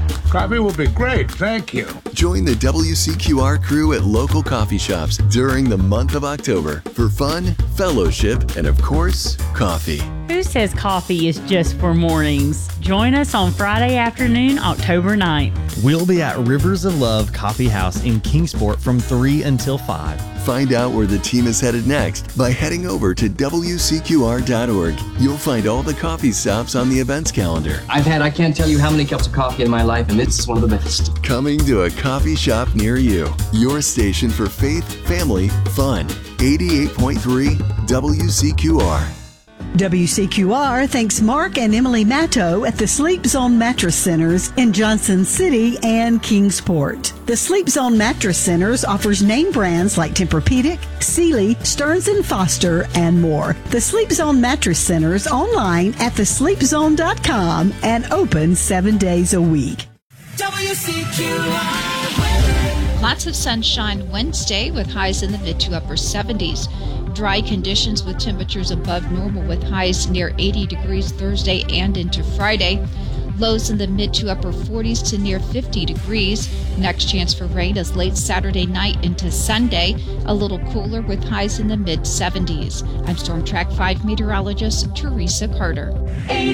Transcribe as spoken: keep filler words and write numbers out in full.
Coffee will be great, thank you. Join the W C Q R crew at local coffee shops during the month of October for fun, fellowship, and of course, coffee. Who says coffee is just for mornings? Join us on Friday afternoon, October ninth. We'll be at Rivers of Love Coffee House in Kingsport from three until five. Find out where the team is headed next by heading over to W C Q R dot org. You'll find all the coffee stops on the events calendar. I've had, I can't tell you how many cups of coffee in my life, and this is one of the best. Coming to a coffee shop near you. Your station for faith, family, fun. eighty-eight point three W C Q R. W C Q R thanks Mark and Emily Matto at the Sleep Zone Mattress Centers in Johnson City and Kingsport. The Sleep Zone Mattress Centers offers name brands like Tempur-Pedic, Sealy, Stearns and Foster, and more. The Sleep Zone Mattress Centers online at the sleep zone dot com and open seven days a week. W C Q R weather. Lots of sunshine Wednesday with highs in the mid to upper seventies. Dry conditions with temperatures above normal with highs near eighty degrees Thursday and into Friday. Lows in the mid to upper forties to near fifty degrees. Next chance for rain is late Saturday night into Sunday. A little cooler with highs in the mid seventies. I'm Storm Track five meteorologist Teresa Carter.